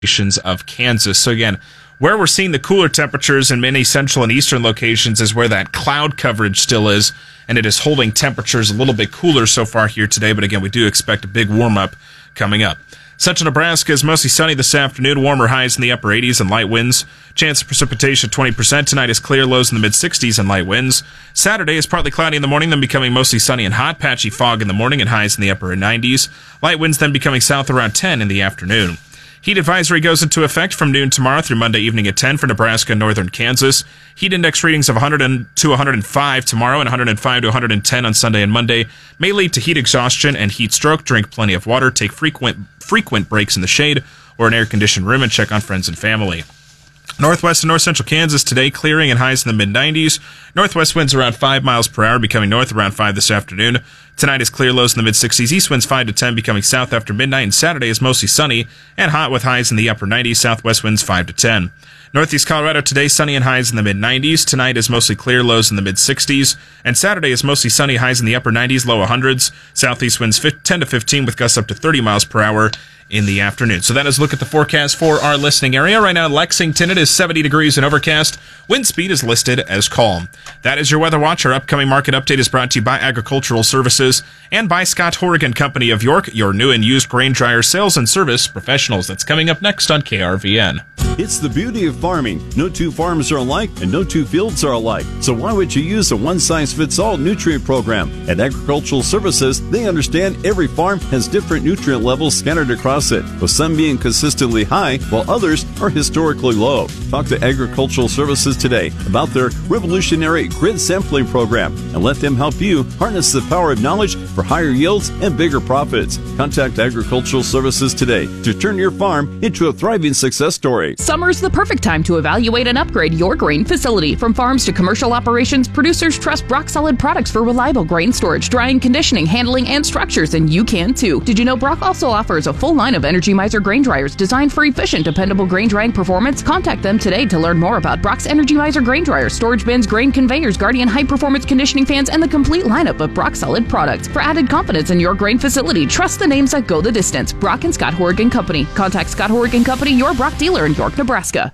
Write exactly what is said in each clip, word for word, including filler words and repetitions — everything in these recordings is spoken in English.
of Kansas. So again, where we're seeing the cooler temperatures in many central and eastern locations is where that cloud coverage still is, and it is holding temperatures a little bit cooler so far here today. But again, we do expect a big warm-up coming up. Central Nebraska is mostly sunny this afternoon, warmer highs in the upper eighties and light winds. Chance of precipitation twenty percent. Tonight is clear, lows in the mid-sixties and light winds. Saturday is partly cloudy in the morning, then becoming mostly sunny and hot. Patchy fog in the morning and highs in the upper nineties. Light winds then becoming south around ten in the afternoon. Heat advisory goes into effect from noon tomorrow through Monday evening at ten for Nebraska and northern Kansas. Heat index readings of one hundred to one hundred five tomorrow and one hundred five to one hundred ten on Sunday and Monday may lead to heat exhaustion and heat stroke. Drink plenty of water, take frequent frequent breaks in the shade or an air-conditioned room, and check on friends and family. Northwest and north central Kansas today, clearing and highs in the mid-nineties. Northwest winds around five miles per hour, becoming north around five this afternoon. Tonight is clear, lows in the mid-sixties. East winds five to ten, becoming south after midnight. And Saturday is mostly sunny and hot with highs in the upper nineties. Southwest winds five to ten. Northeast Colorado today, sunny and highs in the mid-nineties. Tonight is mostly clear, lows in the mid-sixties. And Saturday is mostly sunny, highs in the upper nineties, low hundreds. Southeast winds ten to fifteen with gusts up to thirty miles per hour in the afternoon. So that is a look at the forecast for our listening area. Right now in Lexington, it is seventy degrees and overcast. Wind speed is listed as calm. That is your Weather Watch. Our upcoming market update is brought to you by Agricultural Services and by Scott Horrigan Company of York, your new and used grain dryer sales and service professionals. That's coming up next on K R V N. It's the beauty of farming. No two farms are alike and no two fields are alike. So why would you use a one-size-fits-all nutrient program? At Agricultural Services, they understand every farm has different nutrient levels scattered across it, with some being consistently high while others are historically low. Talk to Agricultural Services today about their revolutionary grid sampling program and let them help you harness the power of knowledge for higher yields and bigger profits. Contact Agricultural Services today to turn your farm into a thriving success story. Summer's the perfect time to evaluate and upgrade your grain facility. From farms to commercial operations, producers trust Brock Solid products for reliable grain storage, drying, conditioning, handling, and structures, and you can too. Did you know Brock also offers a full line of Energy Miser grain dryers designed for efficient, dependable grain drying performance? Contact them today to learn more about Brock's Energy Miser grain dryers, storage bins, grain conveyors, Guardian high-performance conditioning fans, and the complete lineup of Brock Solid products. For added confidence in your grain facility, trust the names that go the distance. Brock and Scott Horrigan Company. Contact Scott Horrigan Company, your Brock dealer in York, Nebraska.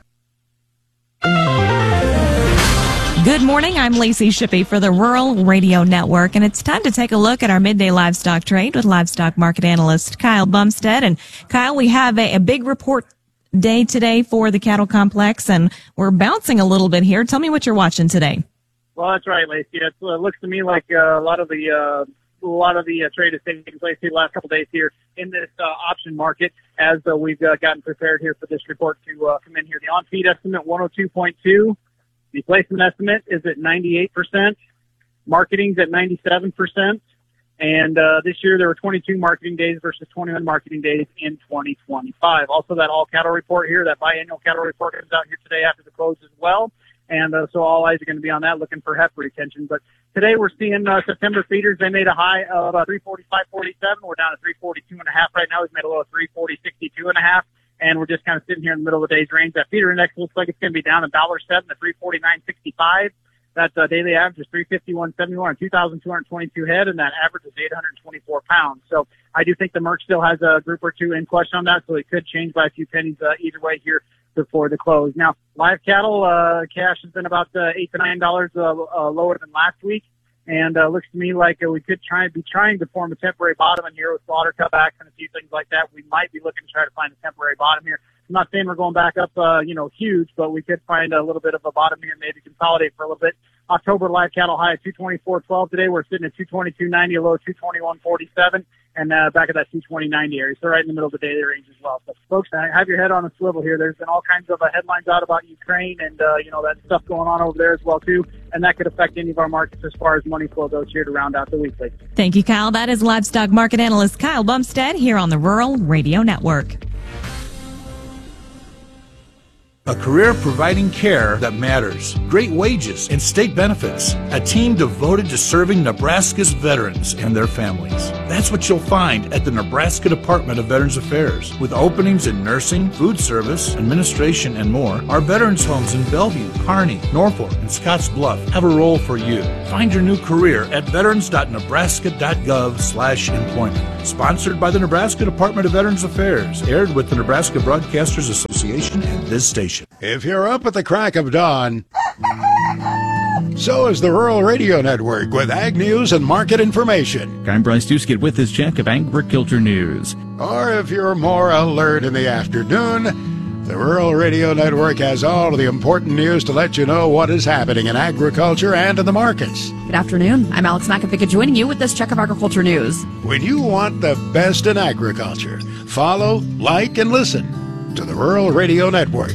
Good morning. I'm Lacey Shippey for the Rural Radio Network, and it's time to take a look at our midday livestock trade with livestock market analyst Kyle Bumstead. And Kyle, we have a, a big report day today for the cattle complex, and we're bouncing a little bit here. Tell me what you're watching today. Well, that's right, Lacey. It uh, looks to me like uh, a lot of the uh, a lot of the uh, trade is taking place here the last couple of days here in this uh, option market as uh, we've uh, gotten prepared here for this report to uh, come in here. The on-feed estimate one oh two point two. The placement estimate is at ninety-eight percent. Marketing's at ninety-seven percent. And uh, this year there were twenty-two marketing days versus twenty-one marketing days in twenty twenty-five. Also, that all cattle report here, that biannual cattle report comes out here today after the close as well. And uh, so all eyes are going to be on that, looking for heifer retention. But today we're seeing uh, September feeders. They made a high of uh, three forty-five forty-seven. We're down to three forty-two and a half right now. We've made a low of three forty sixty-two and a half. And we're just kind of sitting here in the middle of the day's range. That feeder index looks like it's going to be down a dollar seven to three forty-nine sixty-five. That uh, daily average is three fifty-one seventy-one on two thousand two hundred twenty-two head, and that average is eight hundred twenty-four pounds. So I do think the Merc still has a group or two in question on that, so it could change by a few pennies uh, either way here before the close. Now, live cattle uh, cash has been about uh, eight to nine dollars uh, uh, lower than last week. And uh, looks to me like uh, we could try and be trying to form a temporary bottom in here with slaughter cutbacks and a few things like that. We might be looking to try to find a temporary bottom here. I'm not saying we're going back up, uh, you know, huge, but we could find a little bit of a bottom here and maybe consolidate for a little bit. October live cattle high at two twenty-four twelve today. We're sitting at two twenty-two ninety, a low of two twenty-one forty-seven, and uh, back at that two twenty ninety area. So right in the middle of the daily range as well. So folks, have your head on a swivel here. There's been all kinds of uh, headlines out about Ukraine and, uh, you know, that stuff going on over there as well, too. And that could affect any of our markets as far as money flow goes here to round out the weekly. Thank you, Kyle. That is livestock market analyst Kyle Bumstead here on the Rural Radio Network. A career providing care that matters, great wages, and state benefits. A team devoted to serving Nebraska's veterans and their families. That's what you'll find at the Nebraska Department of Veterans Affairs. With openings in nursing, food service, administration, and more, our veterans homes in Bellevue, Kearney, Norfolk, and Scotts Bluff have a role for you. Find your new career at veterans dot nebraska dot gov slash employment. Sponsored by the Nebraska Department of Veterans Affairs. Aired with the Nebraska Broadcasters Association and this station. If you're up at the crack of dawn, so is the Rural Radio Network with ag news and market information. I'm Bryce Duskett with this check of agriculture news. Or if you're more alert in the afternoon, the Rural Radio Network has all of the important news to let you know what is happening in agriculture and in the markets. Good afternoon. I'm Alex Makovica joining you with this check of agriculture news. When you want the best in agriculture, follow, like, and listen to the Rural Radio Network.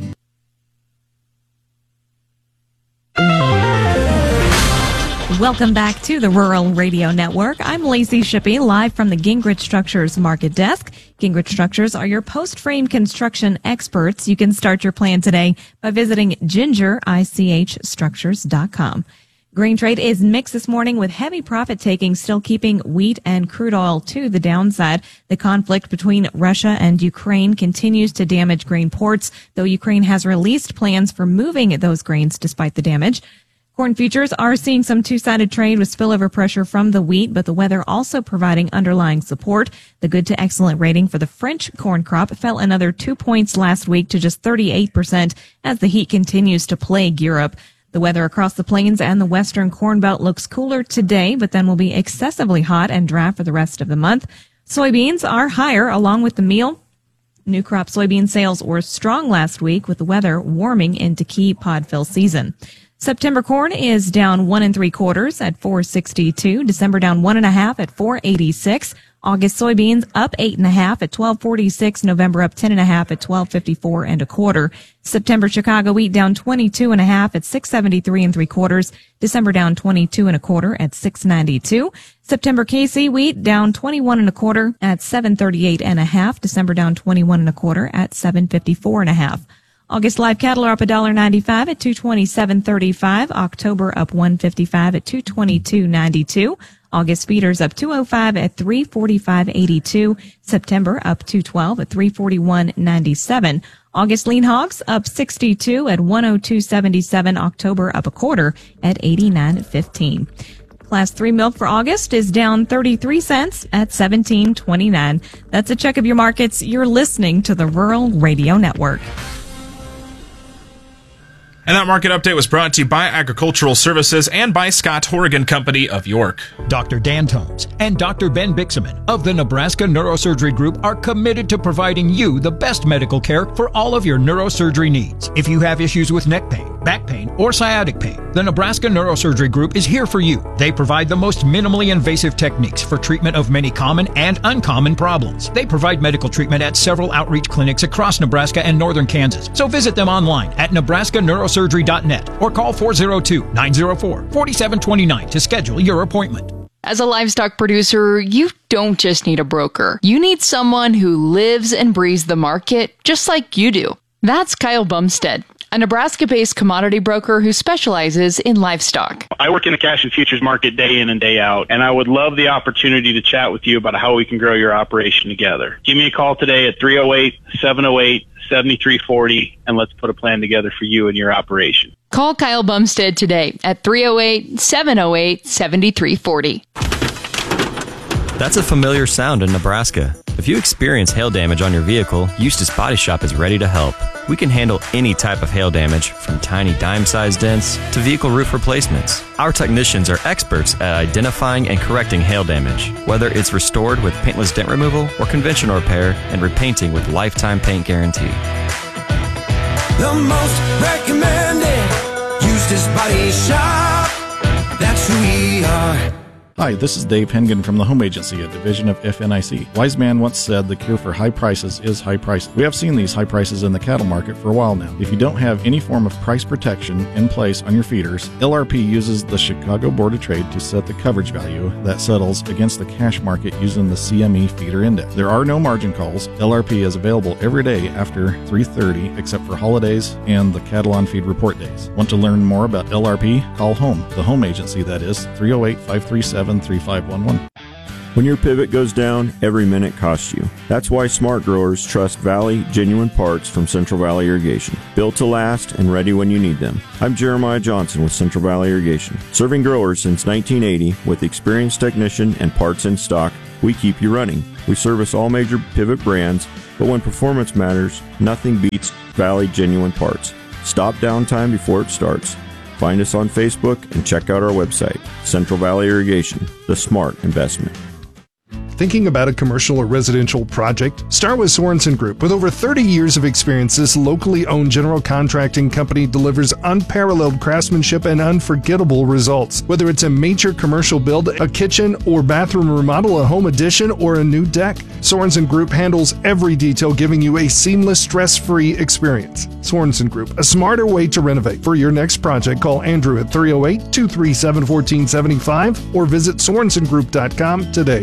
Welcome back to the Rural Radio Network. I'm Lacey Shippey, live from the Gingrich Structures Market Desk. Gingrich Structures are your post-frame construction experts. You can start your plan today by visiting ginger ich structures dot com. Grain trade is mixed this morning with heavy profit taking still keeping wheat and crude oil to the downside. The conflict between Russia and Ukraine continues to damage grain ports, though Ukraine has released plans for moving those grains despite the damage. Corn futures are seeing some two-sided trade with spillover pressure from the wheat, but the weather also providing underlying support. The good to excellent rating for the French corn crop fell another two points last week to just thirty-eight percent as the heat continues to plague Europe. The weather across the plains and the western corn belt looks cooler today, but then will be excessively hot and dry for the rest of the month. Soybeans are higher along with the meal. New crop soybean sales were strong last week with the weather warming into key pod fill season. September corn is down one and three quarters at four sixty-two. December down one and a half at four eighty-six. August soybeans up eight and a half at twelve forty-six. November up ten and a half at twelve fifty-four and a quarter. September Chicago wheat down twenty-two and a half at six seventy-three and three quarters. December down twenty-two and a quarter at six ninety-two. September K C wheat down twenty-one and a quarter at seven thirty-eight and a half. December down twenty-one and a quarter at seven fifty-four and a half. August live cattle are up one dollar ninety-five at two twenty-seven thirty-five. October up one fifty-five at two twenty-two ninety-two. August feeders up two oh five at three forty-five eighty-two. September up two twelve at three forty-one ninety-seven. August lean hogs up sixty-two at one oh two seventy-seven. October up a quarter at eighty-nine fifteen. Class three milk for August is down thirty-three cents at seventeen twenty-nine. That's a check of your markets. You're listening to the Rural Radio Network. And that market update was brought to you by Agricultural Services and by Scott Horrigan Company of York. Doctor Dan Tomes and Doctor Ben Bixaman of the Nebraska Neurosurgery Group are committed to providing you the best medical care for all of your neurosurgery needs. If you have issues with neck pain, back pain, or sciatic pain, the Nebraska Neurosurgery Group is here for you. They provide the most minimally invasive techniques for treatment of many common and uncommon problems. They provide medical treatment at several outreach clinics across Nebraska and northern Kansas. So visit them online at nebraska neurosurgery dot net or call four oh two, nine oh four, four seven two nine to schedule your appointment. As a livestock producer, you don't just need a broker. You need someone who lives and breathes the market just like you do. That's Kyle Bumstead, a Nebraska-based commodity broker who specializes in livestock. I work in the cash and futures market day in and day out, and I would love the opportunity to chat with you about how we can grow your operation together. Give me a call today at three oh eight, seven oh eight, seven three four oh, and let's put a plan together for you and your operation. Call Kyle Bumstead today at three oh eight, seven oh eight, seven three four oh. That's a familiar sound in Nebraska. If you experience hail damage on your vehicle, Eustis Body Shop is ready to help. We can handle any type of hail damage, from tiny dime-sized dents to vehicle roof replacements. Our technicians are experts at identifying and correcting hail damage, whether it's restored with paintless dent removal or conventional repair and repainting with lifetime paint guarantee. The most recommended Eustis Body Shop. That's who we are. Hi, this is Dave Hengen from the Home Agency, a division of F N I C. Wise man once said the cure for high prices is high prices. We have seen these high prices in the cattle market for a while now. If you don't have any form of price protection in place on your feeders, L R P uses the Chicago Board of Trade to set the coverage value that settles against the cash market using the C M E feeder index. There are no margin calls. L R P is available every day after three thirty except for holidays and the cattle on feed report days. Want to learn more about L R P? Call home, the Home Agency, that is, three oh eight, five three seven, three five one one. When your pivot goes down, every minute costs you. That's why smart growers trust Valley Genuine Parts from Central Valley Irrigation. Built to last and ready when you need them. I'm Jeremiah Johnson with Central Valley Irrigation. Serving growers since nineteen eighty with experienced technician and parts in stock, we keep you running. We service all major pivot brands, but when performance matters, nothing beats Valley Genuine Parts. Stop downtime before it starts. Find us on Facebook and check out our website, Central Valley Irrigation, the smart investment. Thinking about a commercial or residential project? Start with Sorensen Group. With over thirty years of experience, this locally owned general contracting company delivers unparalleled craftsmanship and unforgettable results. Whether it's a major commercial build, a kitchen or bathroom remodel, a home addition, or a new deck, Sorensen Group handles every detail, giving you a seamless, stress-free experience. Sorensen Group, a smarter way to renovate. For your next project, call Andrew at three oh eight, two three seven, one four seven five or visit sorensen group dot com today.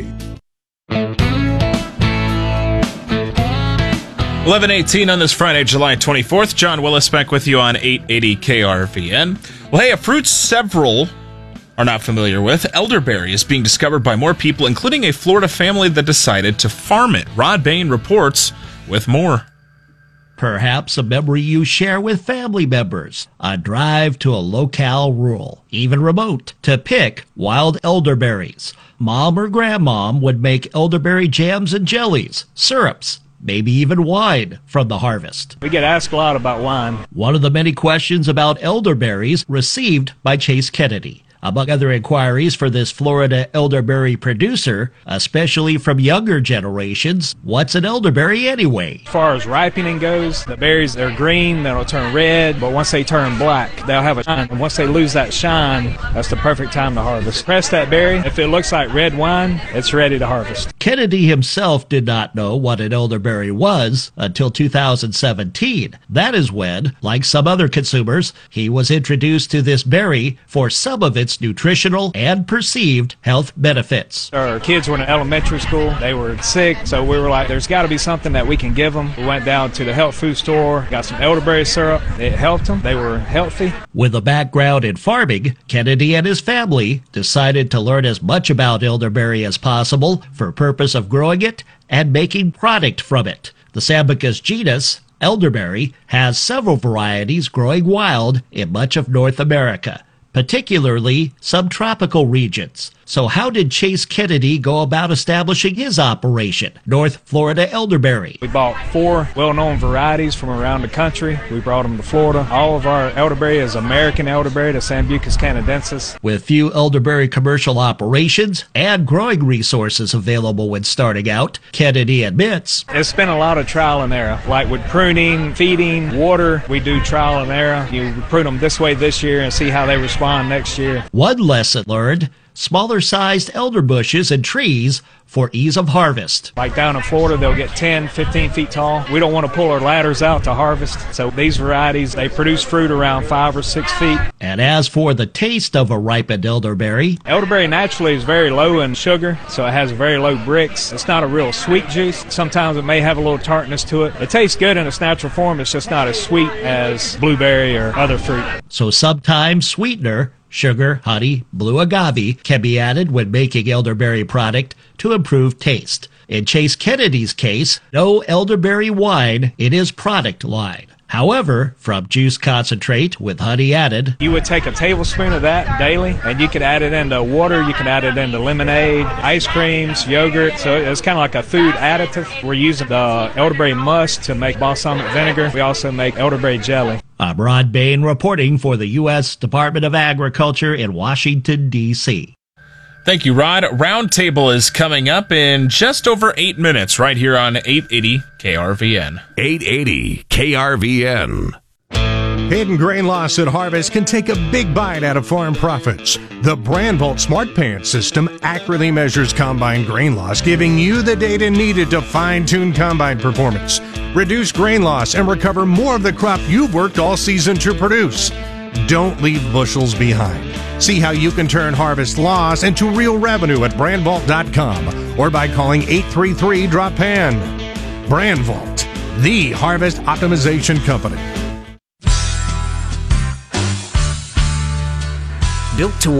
eleven eighteen on this Friday, July twenty-fourth. John Willis back with you on eight eighty K R V N. Well, hey, a fruit several are not familiar with, elderberry, is being discovered by more people, including a Florida family that decided to farm it. Rod Bain reports with more. Perhaps a memory you share with family members. A drive to a locale rural, even remote, to pick wild elderberries. Mom or grandmom would make elderberry jams and jellies, syrups, maybe even wine from the harvest. We get asked a lot about wine. One of the many questions about elderberries received by Chase Kennedy. Among other inquiries for this Florida elderberry producer, especially from younger generations, what's an elderberry anyway? As far as ripening goes, the berries, they're green, they'll turn red, but once they turn black, they'll have a shine. And once they lose that shine, that's the perfect time to harvest. Press that berry. If it looks like red wine, it's ready to harvest. Kennedy himself did not know what an elderberry was until two thousand seventeen. That is when, like some other consumers, he was introduced to this berry for some of its nutritional and perceived health benefits. Our kids were in elementary school. They were sick, so we were like, there's got to be something that we can give them. We went down to the health food store, got some elderberry syrup. It helped them. They were healthy. With a background in farming, Kennedy and his family decided to learn as much about elderberry as possible for purpose of growing it and making product from it. The Sambucus genus, elderberry, has several varieties growing wild in much of North America, particularly subtropical regions. So how did Chase Kennedy go about establishing his operation, North Florida Elderberry? We bought four well-known varieties from around the country. We brought them to Florida. All of our elderberry is American elderberry, the Sambucus canadensis. With few elderberry commercial operations and growing resources available when starting out, Kennedy admits, it's been a lot of trial and error, like with pruning, feeding, water. We do trial and error. You prune them this way this year and see how they respond next year. One lesson learned: smaller sized elder bushes and trees for ease of harvest. Like down in Florida, they'll get ten, fifteen feet tall. We don't want to pull our ladders out to harvest. So these varieties, they produce fruit around five or six feet. And as for the taste of a ripened elderberry, elderberry naturally is very low in sugar, so it has very low Brix. It's not a real sweet juice. Sometimes it may have a little tartness to it. It tastes good in its natural form. It's just not as sweet as blueberry or other fruit. So sometimes sweetener, sugar, honey, blue agave can be added when making elderberry product to improve taste. In Chase Kennedy's case, no elderberry wine in his product line. However, from juice concentrate with honey added, you would take a tablespoon of that daily, and you could add it into water, you can add it into lemonade, ice creams, yogurt. So it's kind of like a food additive. We're using the elderberry must to make balsamic vinegar. We also make elderberry jelly. I'm Rod Bain reporting for the U S Department of Agriculture in Washington, D C Thank you, Rod. Roundtable is coming up in just over eight minutes right here on eight eighty K R V N. eight eighty K R V N. Hidden grain loss at harvest can take a big bite out of farm profits. The BrandVault Smart Pants system accurately measures combine grain loss, giving you the data needed to fine-tune combine performance, reduce grain loss, and recover more of the crop you've worked all season to produce. Don't leave bushels behind. See how you can turn harvest loss into real revenue at brand vault dot com or by calling eight three three, drop P A N. BrandVault, the harvest optimization company. Built to work,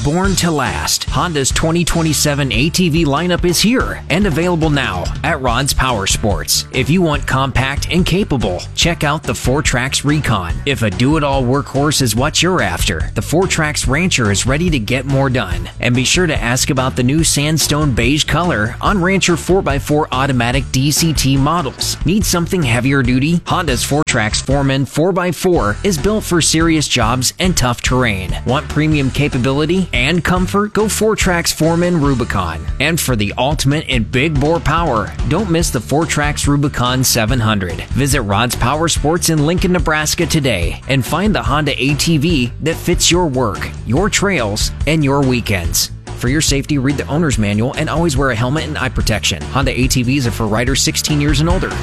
born to last. Honda's twenty twenty-seven A T V lineup is here and available now at Rod's Power Sports. If you want compact and capable, check out the four Trax Recon. If a do-it-all workhorse is what you're after, the four Trax Rancher is ready to get more done. And be sure to ask about the new sandstone beige color on Rancher four by four automatic D C T models. Need something heavier duty? Honda's four Trax Foreman four by four is built for serious jobs and tough terrain. Want premium capability and comfort? Go four Trax Foreman Rubicon. And for the ultimate in big bore power, don't miss the four Trax Rubicon seven hundred. Visit Rod's Power Sports in Lincoln, Nebraska today and find the Honda A T V that fits your work, your trails, and your weekends. For your safety, read the owner's manual and always wear a helmet and eye protection. Honda A T Vs are for riders sixteen years and older.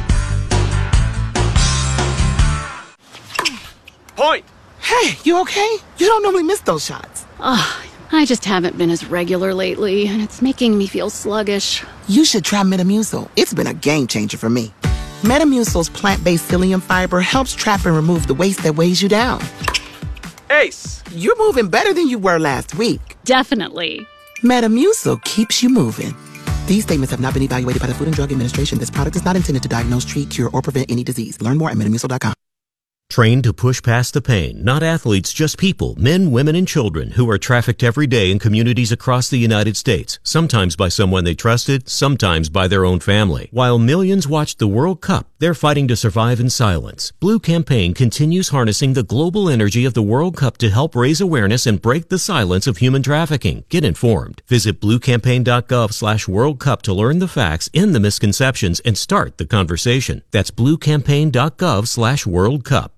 Point! Hey, you okay? You don't normally miss those shots. Ugh, I just haven't been as regular lately, and it's making me feel sluggish. You should try Metamucil. It's been a game changer for me. Metamucil's plant-based psyllium fiber helps trap and remove the waste that weighs you down. Ace, you're moving better than you were last week. Definitely. Metamucil keeps you moving. These statements have not been evaluated by the Food and Drug Administration. This product is not intended to diagnose, treat, cure, or prevent any disease. Learn more at metamucil dot com. Trained to push past the pain, not athletes, just people, men, women, and children who are trafficked every day in communities across the United States, sometimes by someone they trusted, sometimes by their own family. While millions watched the World Cup, they're fighting to survive in silence. Blue Campaign continues harnessing the global energy of the World Cup to help raise awareness and break the silence of human trafficking. Get informed. Visit blue campaign dot gov slash World Cup to learn the facts, end the misconceptions, and start the conversation. That's blue campaign dot gov slash World Cup.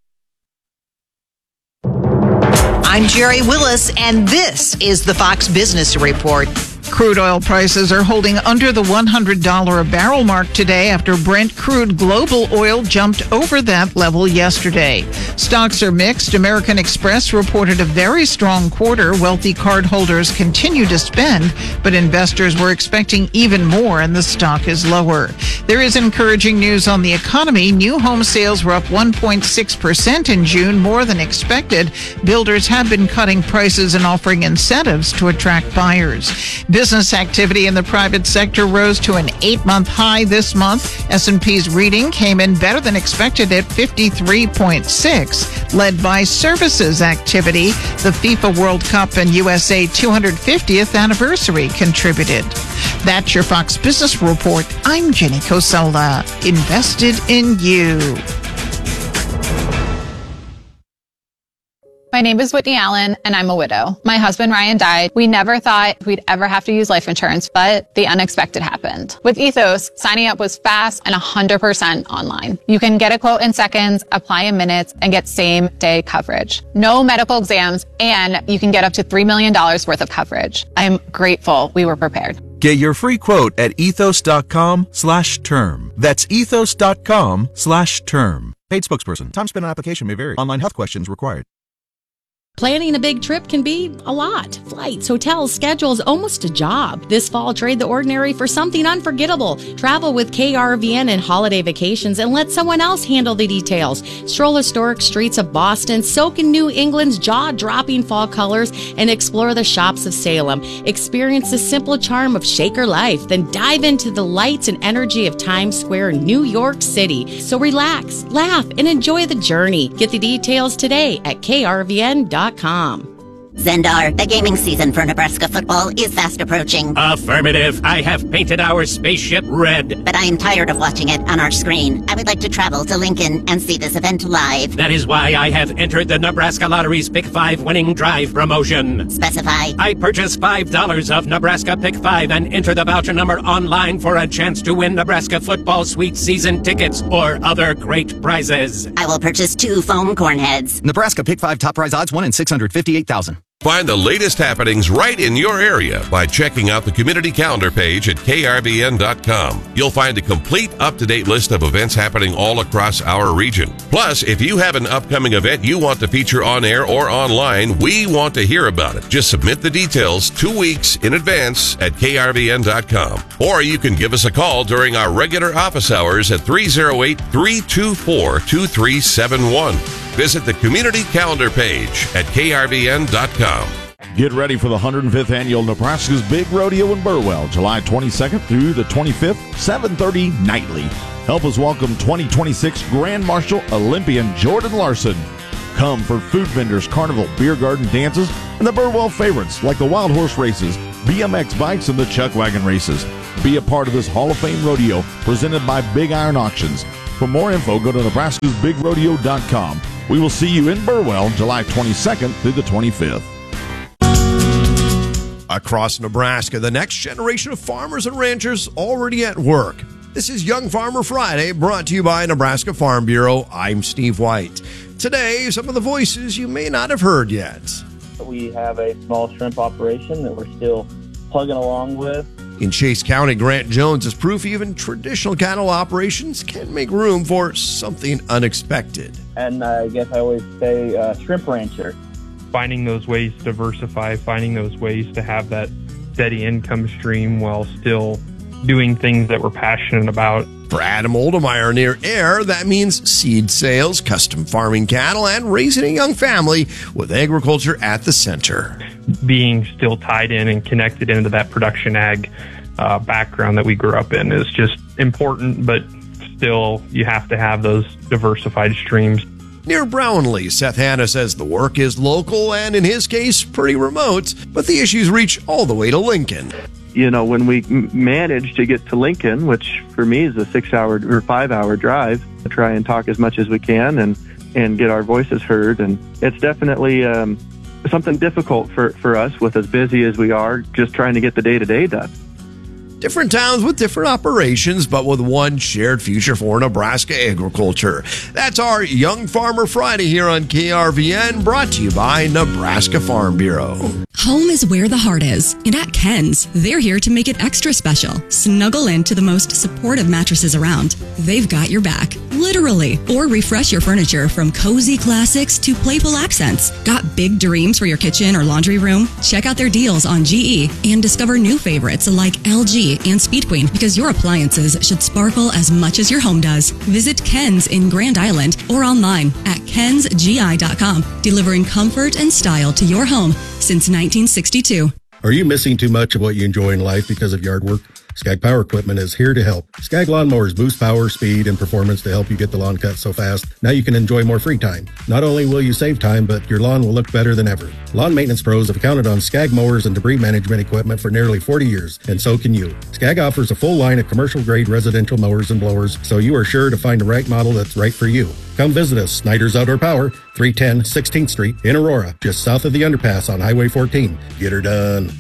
I'm Jerry Willis, and this is the Fox Business Report. Crude oil prices are holding under the one hundred dollars a barrel mark today after Brent crude global oil jumped over that level yesterday. Stocks are mixed. American Express reported a very strong quarter. Wealthy cardholders continue to spend, but investors were expecting even more, and the stock is lower. There is encouraging news on the economy. New home sales were up one point six percent in June, more than expected. Builders have been cutting prices and offering incentives to attract buyers. Business activity in the private sector rose to an eight-month high this month. S and P's reading came in better than expected at fifty-three point six, led by services activity. The FIFA World Cup and U S A two hundred fiftieth anniversary contributed. That's your Fox Business Report. I'm Jenny Cosola. Invested in you. My name is Whitney Allen, and I'm a widow. My husband, Ryan, died. We never thought we'd ever have to use life insurance, but the unexpected happened. With Ethos, signing up was fast and one hundred percent online. You can get a quote in seconds, apply in minutes, and get same-day coverage. No medical exams, and you can get up to three million dollars worth of coverage. I'm grateful we were prepared. Get your free quote at ethos.com slash term. That's ethos.com slash term. Paid spokesperson. Time spent on application may vary. Online health questions required. Planning a big trip can be a lot. Flights, hotels, schedules, almost a job. This fall, trade the ordinary for something unforgettable. Travel with K R V N and Holiday Vacations and let someone else handle the details. Stroll historic streets of Boston, soak in New England's jaw-dropping fall colors, and explore the shops of Salem. Experience the simple charm of Shaker life, then dive into the lights and energy of Times Square, New York City. So relax, laugh, and enjoy the journey. Get the details today at K R V N dot com. Zendar, the gaming season for Nebraska football is fast approaching. Affirmative. I have painted our spaceship red. But I am tired of watching it on our screen. I would like to travel to Lincoln and see this event live. That is why I have entered the Nebraska Lottery's Pick five winning drive promotion. Specify. I purchase five dollars of Nebraska Pick five and enter the voucher number online for a chance to win Nebraska football sweet season tickets or other great prizes. I will purchase two foam corn heads. Nebraska Pick five top prize odds one in six hundred fifty-eight thousand. Find the latest happenings right in your area by checking out the community calendar page at K R V N dot com. You'll find a complete up-to-date list of events happening all across our region. Plus, if you have an upcoming event you want to feature on air or online, we want to hear about it. Just submit the details two weeks in advance at K R V N dot com. Or you can give us a call during our regular office hours at three oh eight, three two four, two three seven one. Visit the community calendar page at K R V N dot com. Get ready for the one hundred fifth Annual Nebraska's Big Rodeo in Burwell, July twenty-second through the twenty-fifth, seven thirty nightly. Help us welcome twenty twenty-six Grand Marshal Olympian Jordan Larson. Come for food vendors, carnival, beer garden dances, and the Burwell favorites like the Wild Horse races, B M X bikes, and the Chuck Wagon races. Be a part of this Hall of Fame rodeo presented by Big Iron Auctions. For more info, go to nebraskas big rodeo dot com. We will see you in Burwell, July twenty-second through the twenty-fifth. Across Nebraska, the next generation of farmers and ranchers already at work. This is Young Farmer Friday, brought to you by Nebraska Farm Bureau. I'm Steve White. Today, some of the voices you may not have heard yet. We have a small shrimp operation that we're still plugging along with. In Chase County, Grant Jones is proof even traditional cattle operations can make room for something unexpected. And I guess I always say uh, shrimp rancher. Finding those ways to diversify, finding those ways to have that steady income stream while still doing things that we're passionate about. For Adam Oldemeyer near Air, that means seed sales, custom farming cattle, and raising a young family with agriculture at the center. Being still tied in and connected into that production ag uh, background that we grew up in is just important, but still you have to have those diversified streams. Near Brownlee, Seth Hanna says the work is local and, in his case, pretty remote, but the issues reach all the way to Lincoln. You know, when we m- manage to get to Lincoln, which for me is a six-hour or five-hour drive, to try and talk as much as we can and, and get our voices heard. And it's definitely um, something difficult for, for us with as busy as we are, just trying to get the day-to-day done. Different towns with different operations, but with one shared future for Nebraska agriculture. That's our Young Farmer Friday here on K R V N, brought to you by Nebraska Farm Bureau. Home is where the heart is, and at Ken's, they're here to make it extra special. Snuggle into the most supportive mattresses around. They've got your back, literally. Or refresh your furniture from cozy classics to playful accents. Got big dreams for your kitchen or laundry room? Check out their deals on G E and discover new favorites like L G and Speed Queen, because your appliances should sparkle as much as your home does. Visit Ken's in Grand Island or online at kens g i dot com, delivering comfort and style to your home since nineteen sixty-two. Are you missing too much of what you enjoy in life because of yard work? Skag Power Equipment is here to help. Skag Lawnmowers boost power, speed, and performance to help you get the lawn cut so fast, now you can enjoy more free time. Not only will you save time, but your lawn will look better than ever. Lawn maintenance pros have counted on Skag mowers and debris management equipment for nearly forty years, and so can you. Skag offers a full line of commercial-grade residential mowers and blowers, so you are sure to find the right model that's right for you. Come visit us, Snyder's Outdoor Power, three ten sixteenth Street in Aurora, just south of the underpass on Highway fourteen. Get her done.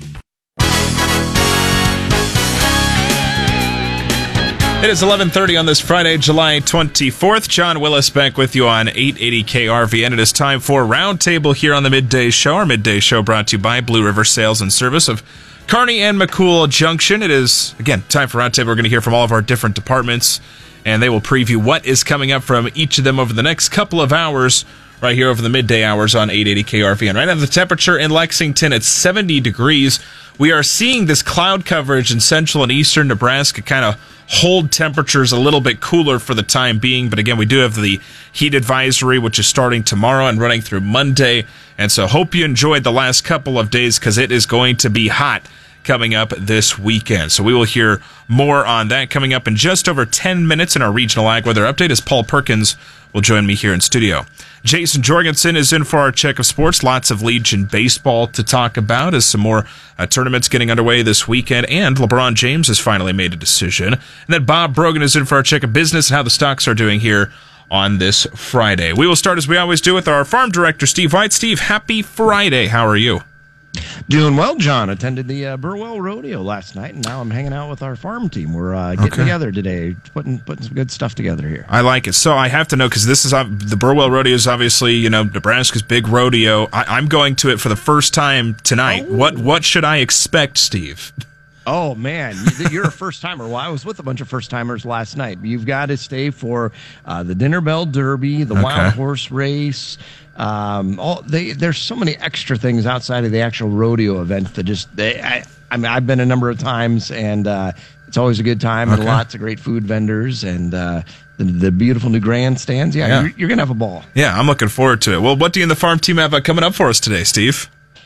It is eleven thirty on this Friday, July twenty-fourth. John Willis back with you on eight eighty K R V N. It is time for Roundtable here on the Midday Show. Our Midday Show brought to you by Blue River Sales and Service of Kearney and McCool Junction. It is, again, time for Roundtable. We're going to hear from all of our different departments, and they will preview what is coming up from each of them over the next couple of hours, right here over the midday hours on eight eighty K R V N. Right now, the temperature in Lexington at seventy degrees. We are seeing this cloud coverage in central and eastern Nebraska kind of hold temperatures a little bit cooler for the time being. But again, we do have the heat advisory, which is starting tomorrow and running through Monday. And so hope you enjoyed the last couple of days, because it is going to be hot coming up this weekend. So we will hear more on that coming up in just over ten minutes in our regional ag weather update, as Paul Perkins will join me here in studio. Jason Jorgensen is in for our check of sports. Lots of Legion baseball to talk about as some more uh, tournaments getting underway this weekend, and LeBron James has finally made a decision. And then Bob Brogan is in for our check of business and how the stocks are doing here on this Friday. We will start, as we always do, with our farm director, Steve White. Steve, happy Friday. How are you? Doing well, John. Attended the uh, Burwell Rodeo last night, and now I'm hanging out with our farm team. We're uh, getting okay. together today, putting putting some good stuff together here. I like it. So I have to know, because this is uh, the Burwell Rodeo is obviously, you know, Nebraska's big rodeo. I, I'm going to it for the first time tonight. Oh. What what should I expect, Steve? Oh, man, you're a first-timer. Well, I was with a bunch of first-timers last night. You've got to stay for uh, the Dinner Bell Derby, the okay. Wild Horse Race. Um, all they There's so many extra things outside of the actual rodeo event that just, they, I, I mean, I've been a number of times, and uh, it's always a good time, okay. and lots of great food vendors, and uh, the, the beautiful new grandstands. Yeah, yeah. you're, you're going to have a ball. Yeah, I'm looking forward to it. Well, what do you and the farm team have uh, coming up for us today, Steve?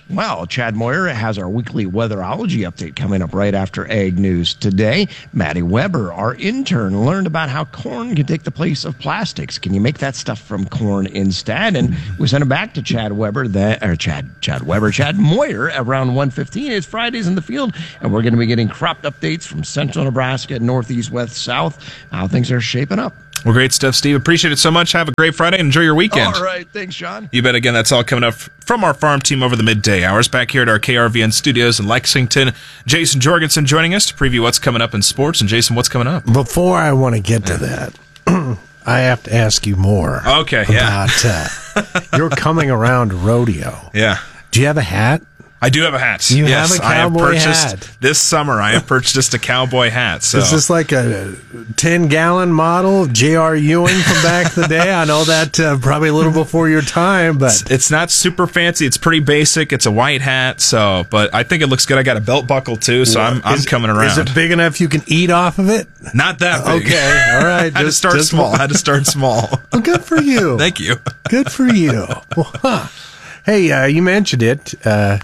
Well, Chad Moyer has our weekly weatherology update coming up right after Ag News today. Maddie Weber, our intern, learned about how corn can take the place of plastics. Can you make that stuff from corn instead? And we sent it back to Chad Weber, that, or Chad, Chad Weber, Chad Moyer around one fifteen. It's Fridays in the field, and we're going to be getting crop updates from central Nebraska, northeast, west, south, how things are shaping up. Well, great stuff, Steve. Appreciate it so much. Have a great Friday and enjoy your weekend. All right. Thanks, Sean. You bet. Again, that's all coming up from our farm team over the midday hours. Back here at our K R V N studios in Lexington, Jason Jorgensen joining us to preview what's coming up in sports. And Jason, what's coming up? Before I want to get to that, I have to ask you more. Okay, yeah. About uh, your coming around rodeo. Yeah. Do you have a hat? I do have a hat. You yes, have a cowboy I have purchased hat. This summer. I have purchased a cowboy hat. So. Is this like a ten-gallon model of J R. Ewing from back in the day? I know that uh, probably a little before your time, but it's, it's not super fancy. It's pretty basic. It's a white hat, so but I think it looks good. I got a belt buckle too, so I'm I'm is, coming around. Is it big enough you can eat off of it? Not that big. Okay, all right. I had to start just small. I had to start small. Well, good for you. Thank you. Good for you. Well, huh. Hey, uh, you mentioned it. Uh,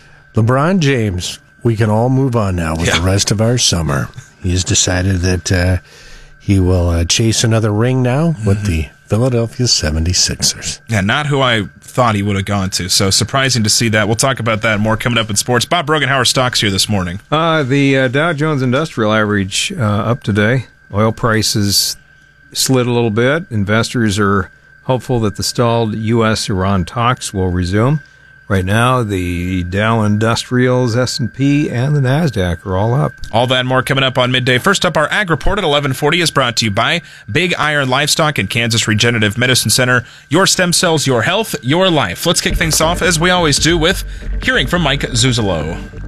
LeBron James, we can all move on now with yeah. the rest of our summer. He's decided that uh, he will uh, chase another ring now with mm-hmm. the Philadelphia seventy-sixers. Yeah, not who I thought he would have gone to. So surprising to see that. We'll talk about that more coming up in sports. Bob Brogan, how are stocks here this morning? Uh, the uh, Dow Jones Industrial Average uh, up today. Oil prices slid a little bit. Investors are hopeful that the stalled U S Iran talks will resume. Right now, the Dow Industrials, S and P, and the NASDAQ are all up. All that and more coming up on midday. First up, our Ag Report at eleven forty is brought to you by Big Iron Livestock and Kansas Regenerative Medicine Center. Your stem cells, your health, your life. Let's kick things off, as we always do, with hearing from Mike Zuzolo.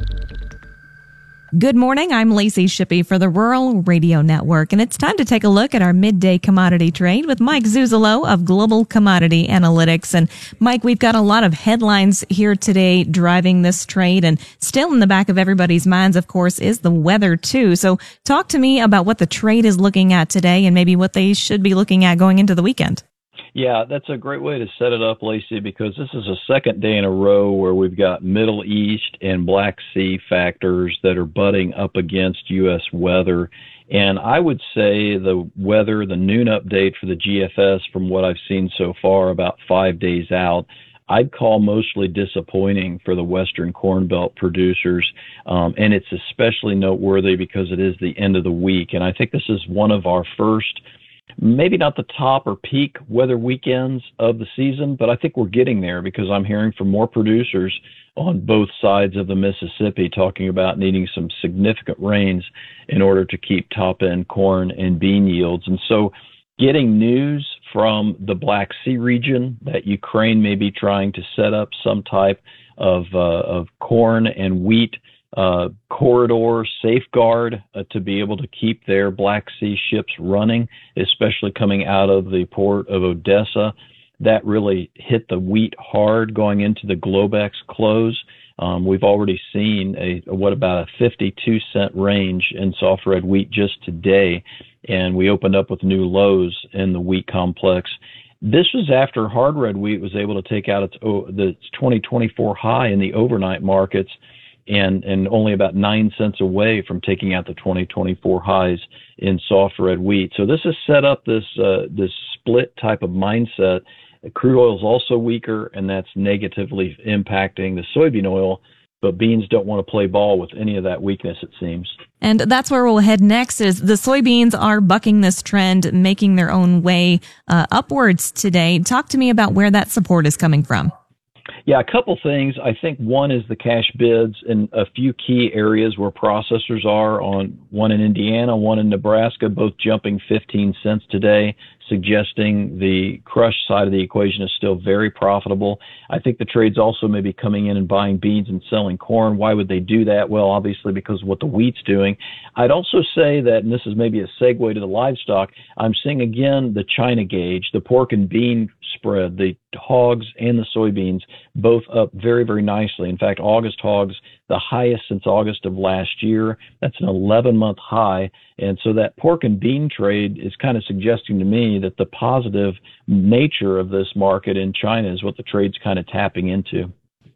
Good morning. I'm Lacey Shippey for the Rural Radio Network, and it's time to take a look at our midday commodity trade with Mike Zuzolo of Global Commodity Analytics. And Mike, we've got a lot of headlines here today driving this trade, and still in the back of everybody's minds, of course, is the weather too. So talk to me about what the trade is looking at today and maybe what they should be looking at going into the weekend. Yeah, that's a great way to set it up, Lacey, because this is a second day in a row where we've got Middle East and Black Sea factors that are butting up against U S weather. And I would say the weather, the noon update for the G F S, from what I've seen so far, about five days out, I'd call mostly disappointing for the Western Corn Belt producers. Um, and it's especially noteworthy because it is the end of the week. And I think this is one of our first, maybe not the top or peak weather weekends of the season, but I think we're getting there because I'm hearing from more producers on both sides of the Mississippi talking about needing some significant rains in order to keep top-end corn and bean yields. And so getting news from the Black Sea region that Ukraine may be trying to set up some type of, uh, of corn and wheat uh, corridor safeguard uh, to be able to keep their Black Sea ships running, especially coming out of the port of Odessa. That really hit the wheat hard going into the Globex close. Um, we've already seen a, a what about a fifty-two cent range in soft red wheat just today, and we opened up with new lows in the wheat complex. This was after hard red wheat was able to take out its the twenty twenty-four high in the overnight markets, and and only about nine cents away from taking out the twenty twenty-four highs in soft red wheat. So this has set up this uh, this split type of mindset. Crude oil is also weaker, and that's negatively impacting the soybean oil. But beans don't want to play ball with any of that weakness, it seems. And that's where we'll head next. Is the soybeans are bucking this trend, making their own way uh, upwards today. Talk to me about where that support is coming from. Yeah, a couple things. I think one is the cash bids in a few key areas where processors are, on one in Indiana, one in Nebraska, both jumping fifteen cents today, suggesting the crush side of the equation is still very profitable. I think the trade's also maybe coming in and buying beans and selling corn. Why would they do that? Well, obviously because of what the wheat's doing. I'd also say that, and this is maybe a segue to the livestock, I'm seeing again the China gauge, the pork and bean spread, the hogs and the soybeans, both up very, very nicely. In fact, August hogs, the highest since August of last year. That's an eleven-month high. And so that pork and bean trade is kind of suggesting to me that the positive nature of this market in China is what the trade's kind of tapping into.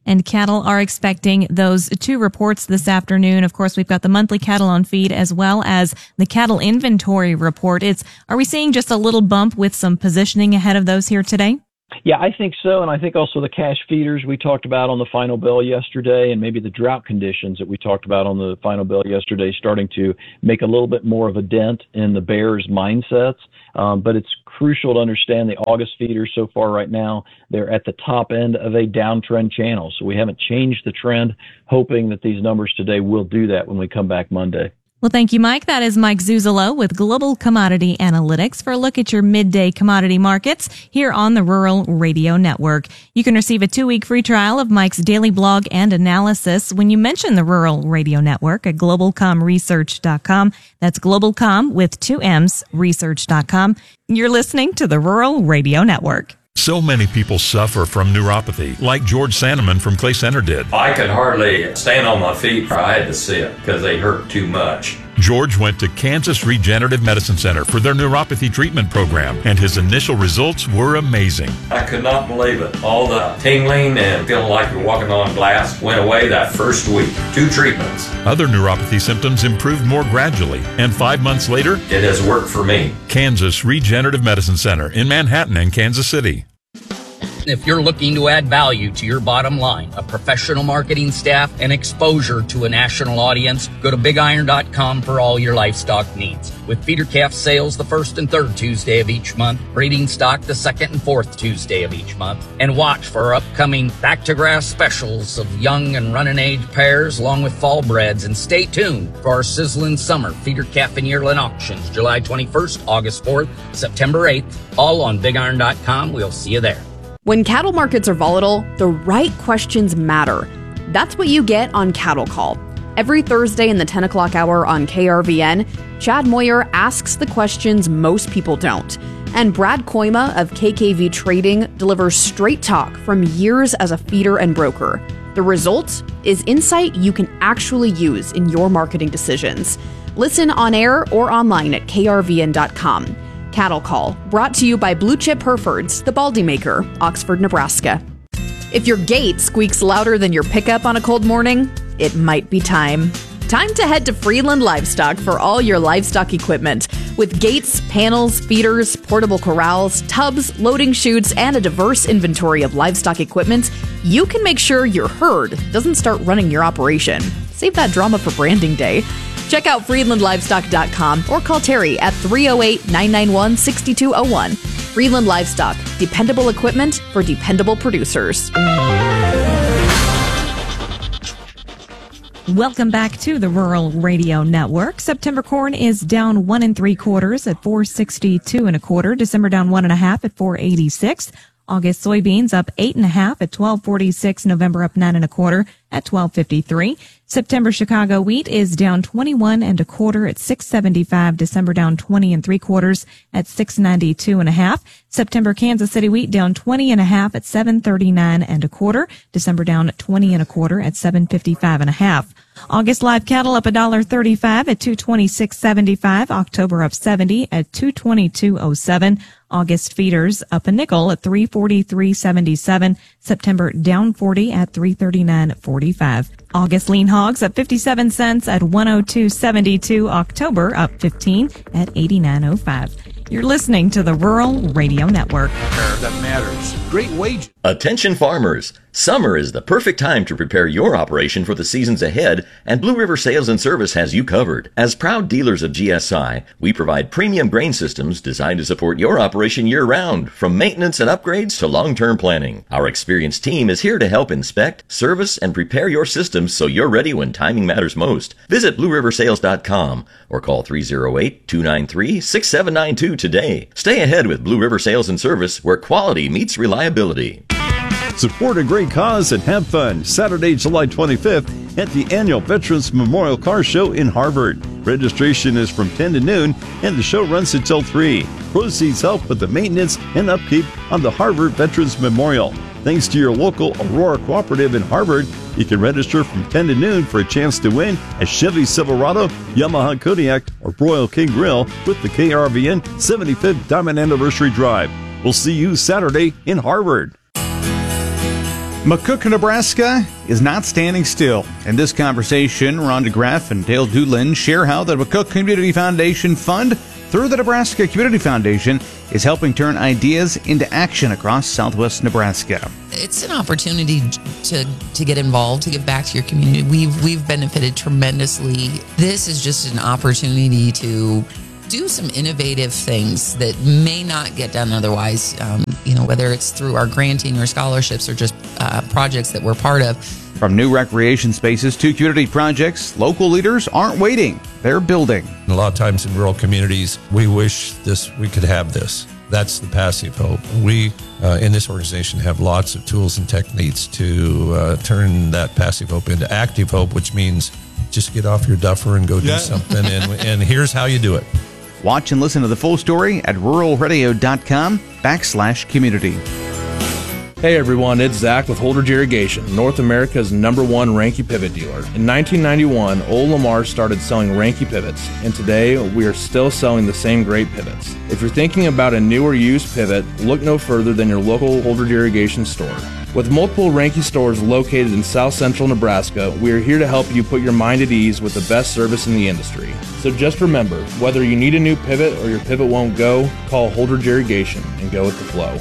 And cattle are expecting those two reports this afternoon. Of course, we've got the monthly cattle on feed as well as the cattle inventory report. It's, are we seeing just a little bump with some positioning ahead of those here today? Yeah, I think so. And I think also the cash feeders we talked about on the final bill yesterday, and maybe the drought conditions that we talked about on the final bill yesterday, starting to make a little bit more of a dent in the bears' mindsets. Um, but it's crucial to understand the August feeders so far right now, they're at the top end of a downtrend channel. So we haven't changed the trend, hoping that these numbers today will do that when we come back Monday. Well, thank you, Mike. That is Mike Zuzolo with Global Commodity Analytics for a look at your midday commodity markets here on the Rural Radio Network. You can receive a two-week free trial of Mike's daily blog and analysis when you mention the Rural Radio Network at global com research dot com. That's GlobalCom with two M's, research dot com. You're listening to the Rural Radio Network. So many people suffer from neuropathy, like George Sandeman from Clay Center did. I could hardly stand on my feet. I had to sit because they hurt too much. George went to Kansas Regenerative Medicine Center for their neuropathy treatment program, and his initial results were amazing. I could not believe it. All the tingling and feeling like you're walking on glass went away that first week. Two treatments. Other neuropathy symptoms improved more gradually, and five months later, it has worked for me. Kansas Regenerative Medicine Center in Manhattan and Kansas City. If you're looking to add value to your bottom line, a professional marketing staff, and exposure to a national audience, go to big iron dot com for all your livestock needs. With feeder calf sales the first and third Tuesday of each month, breeding stock the second and fourth Tuesday of each month, and watch for our upcoming back-to-grass specials of young and running age pairs along with fall breds, and stay tuned for our sizzling summer feeder calf and yearling auctions July twenty-first, August fourth, September eighth, all on big iron dot com. We'll see you there. When cattle markets are volatile, the right questions matter. That's what you get on Cattle Call. Every Thursday in the ten o'clock hour on K R V N, Chad Moyer asks the questions most people don't. And Brad Koima of K K V Trading delivers straight talk from years as a feeder and broker. The result is insight you can actually use in your marketing decisions. Listen on air or online at K R V N dot com. Cattle Call, brought to you by Blue Chip Herefords, the Baldy Maker, Oxford, Nebraska. If your gate squeaks louder than your pickup on a cold morning, it might be time. Time to head to Freeland Livestock for all your livestock equipment. With gates, panels, feeders, portable corrals, tubs, loading chutes, and a diverse inventory of livestock equipment, you can make sure your herd doesn't start running your operation. Save that drama for branding day. Check out Freeland Livestock dot com or call Terry at three oh eight, nine nine one, six two oh one. Freeland Livestock, dependable equipment for dependable producers. Welcome back to the Rural Radio Network. September corn is down one and three quarters at four sixty-two and a quarter. December down one and a half at four eighty-six. August soybeans up eight and a half at twelve forty-six. November up nine and a quarter at twelve fifty-three. September Chicago wheat is down twenty-one and a quarter at six seventy-five. December down twenty and three quarters at six ninety-two and a half. September Kansas City wheat down twenty and a half at seven thirty-nine and a quarter. December down twenty and a quarter at seven fifty-five and a half. August live cattle up one dollar thirty-five at two twenty-six seventy-five. October up seventy at two twenty-two oh seven. August feeders up a nickel at three forty-three seventy-seven. September down forty at three thirty-nine forty-five. August lean hogs up fifty-seven cents at one oh two seventy-two. October up fifteen at eighty-nine oh five. You're listening to the Rural Radio Network. That matters. Great wages. Attention farmers. Summer is the perfect time to prepare your operation for the seasons ahead, and Blue River Sales and Service has you covered. As proud dealers of G S I, we provide premium grain systems designed to support your operation year-round, from maintenance and upgrades to long-term planning. Our experienced team is here to help inspect, service, and prepare your systems so you're ready when timing matters most. Visit blue river sales dot com or call three oh eight, two nine three, six seven nine two today. Stay ahead with Blue River Sales and Service, where quality meets reliability. Support a great cause and have fun Saturday, July twenty-fifth at the annual Veterans Memorial Car Show in Harvard. Registration is from ten to noon and the show runs until three. Proceeds help with the maintenance and upkeep on the Harvard Veterans Memorial. Thanks to your local Aurora Cooperative in Harvard, you can register from ten to noon for a chance to win a Chevy Silverado, Yamaha Kodiak, or Royal King Grill with the K R V N seventy-fifth Diamond Anniversary Drive. We'll see you Saturday in Harvard. McCook, Nebraska is not standing still. In this conversation, Ron DeGraff and Dale Doolin share how the McCook Community Foundation Fund, through the Nebraska Community Foundation, is helping turn ideas into action across southwest Nebraska. It's an opportunity to to get involved, to give back to your community. We've we've benefited tremendously. This is just an opportunity to do some innovative things that may not get done otherwise. Um, you know, whether it's through our granting or scholarships or just uh, projects that we're part of. From new recreation spaces to community projects, local leaders aren't waiting. They're building. A lot of times in rural communities, we wish this we could have this. That's the passive hope. We, uh, in this organization, have lots of tools and techniques to uh, turn that passive hope into active hope, which means just get off your duffer and go do Yeah. something. And, and here's how you do it. Watch and listen to the full story at rural radio dot com backslash community. Hey everyone, it's Zach with Holdridge Irrigation, North America's number one Ranke pivot dealer. In nineteen ninety-one, Old Lamar started selling Ranke pivots, and today we are still selling the same great pivots. If you're thinking about a new or used pivot, look no further than your local Holdridge Irrigation store. With multiple Ranke stores located in south central Nebraska, we are here to help you put your mind at ease with the best service in the industry. So just remember, whether you need a new pivot or your pivot won't go, call Holdridge Irrigation and go with the flow.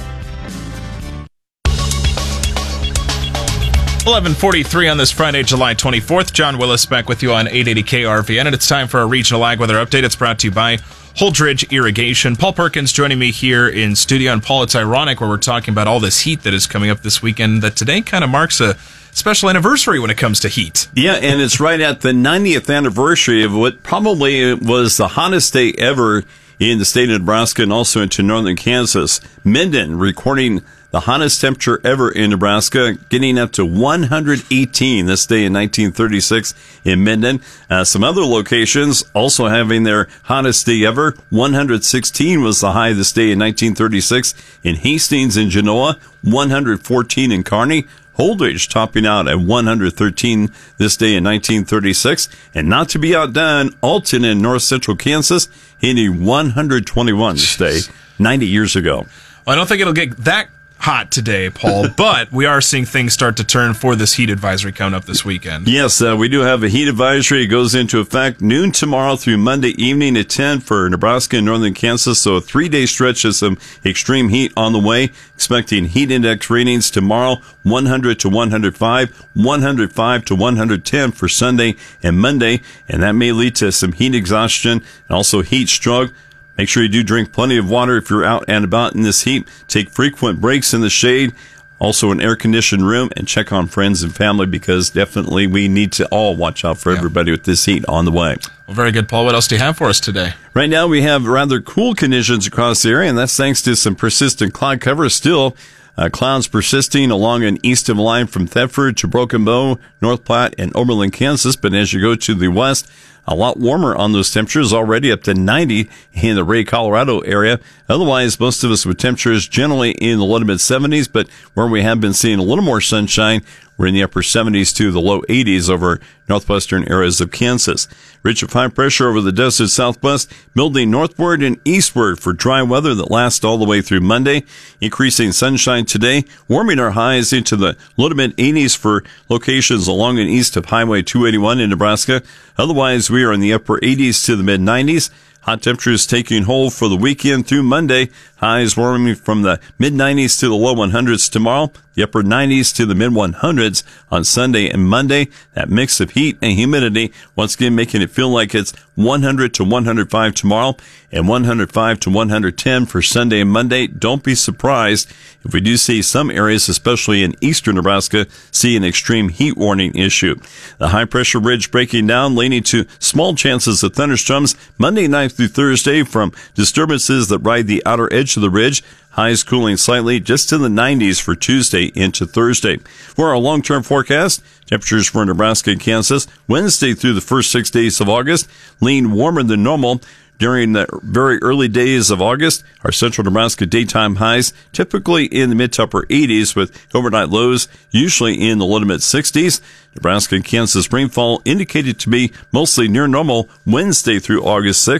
eleven forty-three on this Friday, July twenty-fourth. John Willis back with you on eight eighty K R V N, and it's time for a regional ag weather update. It's brought to you by Holdridge Irrigation. Paul Perkins joining me here in studio. And Paul, it's ironic where we're talking about all this heat that is coming up this weekend, that today kind of marks a special anniversary when it comes to heat. Yeah, and it's right at the ninetieth anniversary of what probably was the hottest day ever in the state of Nebraska and also into northern Kansas. Minden recording the hottest temperature ever in Nebraska, getting up to one hundred eighteen this day in nineteen thirty-six in Minden. Uh, some other locations also having their hottest day ever. one hundred sixteen was the high this day in nineteen thirty-six in Hastings and Genoa, one hundred fourteen in Kearney. Holdridge topping out at one hundred thirteen this day in nineteen thirty-six. And not to be outdone, Alton in north central Kansas hitting one hundred twenty-one this day, ninety years ago. Well, I don't think it'll get that hot today, Paul, but we are seeing things start to turn for this heat advisory coming up this weekend. Yes, uh, we do have a heat advisory. It goes into effect noon tomorrow through Monday evening at ten for Nebraska and northern Kansas. So a three-day stretch of some extreme heat on the way. Expecting heat index ratings tomorrow, one hundred to one hundred five, one hundred five to one hundred ten for Sunday and Monday. And that may lead to some heat exhaustion and also heat stroke. Make sure you do drink plenty of water if you're out and about in this heat. Take frequent breaks in the shade, also an air-conditioned room, and check on friends and family because definitely we need to all watch out for yeah. everybody with this heat on the way. Well, very good, Paul. What else do you have for us today? Right now we have rather cool conditions across the area, and that's thanks to some persistent cloud cover still. Uh, clouds persisting along an east of line from Thetford to Broken Bow, North Platte, and Oberlin, Kansas. But as you go to the west, a lot warmer on those temperatures, already up to ninety in the Ray, Colorado area. Otherwise, most of us with temperatures generally in the low to mid seventies, but where we have been seeing a little more sunshine, we're in the upper seventies to the low eighties over northwestern areas of Kansas. Ridge of high pressure over the desert southwest, building northward and eastward for dry weather that lasts all the way through Monday. Increasing sunshine today, warming our highs into the low to mid eighties for locations along and east of Highway two eighty-one in Nebraska. Otherwise, we are in the upper eighties to the mid nineties. Hot temperatures taking hold for the weekend through Monday. Highs warming from the mid nineties to the low hundreds tomorrow. The upper nineties to the mid hundreds on Sunday and Monday. That mix of heat and humidity once again making it feel like it's one hundred to one hundred five tomorrow and one hundred five to one hundred ten for Sunday and Monday. Don't be surprised if we do see some areas, especially in eastern Nebraska, see an extreme heat warning issue. The high pressure ridge breaking down, leading to small chances of thunderstorms Monday night through Thursday from disturbances that ride the outer edge of the ridge. Highs cooling slightly just in the nineties for Tuesday into Thursday. For our long-term forecast, temperatures for Nebraska and Kansas Wednesday through the first six days of August lean warmer than normal. During the very early days of August, our central Nebraska daytime highs typically in the mid to upper eighties with overnight lows usually in the low to mid sixties. Nebraska and Kansas rainfall indicated to be mostly near normal Wednesday through August sixth.